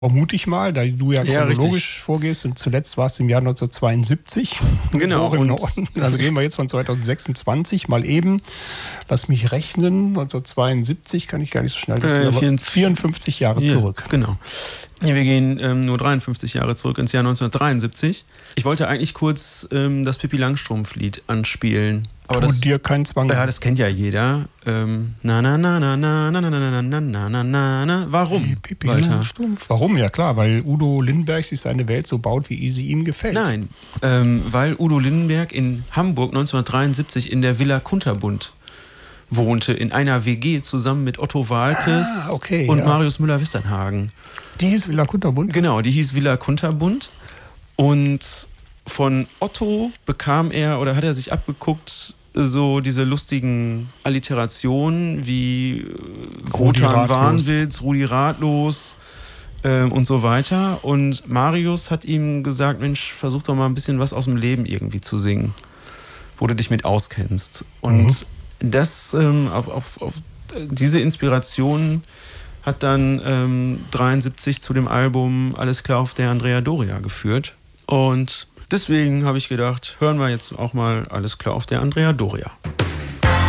vermute ich mal, da du ja chronologisch richtig. vorgehst und zuletzt warst du im Jahr 1972. Genau. Also gehen wir jetzt von 2026 mal eben, lass mich rechnen, 1972 kann ich gar nicht so schnell wissen, aber 54 Jahre zurück. Genau. Wir gehen nur 53 Jahre zurück ins Jahr 1973. Ich wollte eigentlich kurz das Pippi Langstrumpf-Lied anspielen. Aber tu dir keinen Zwang. Ja, das kennt ja jeder. Na na na na na na na na na na na na. Warum? Hey, Pippi Langstrumpf. Warum? Ja klar, weil Udo Lindenberg sich seine Welt so baut, wie sie ihm gefällt. Nein, weil Udo Lindenberg in Hamburg 1973 in der Villa Kunterbund wohnte, in einer WG zusammen mit Otto Waalkes und Marius Müller-Westernhagen. Die hieß Villa Kunterbund? Genau, die hieß Villa Kunterbund. Und von Otto bekam er, oder hat er sich abgeguckt, so diese lustigen Alliterationen wie Wotan Warnwitz, Rudi Ratlos und so weiter. Und Marius hat ihm gesagt, Mensch, versuch doch mal ein bisschen was aus dem Leben irgendwie zu singen, wo du dich mit auskennst. Und das auf diese Inspiration hat dann 73 zu dem Album Alles klar auf der Andrea Doria geführt. Und deswegen habe ich gedacht, hören wir jetzt auch mal Alles klar auf der Andrea Doria.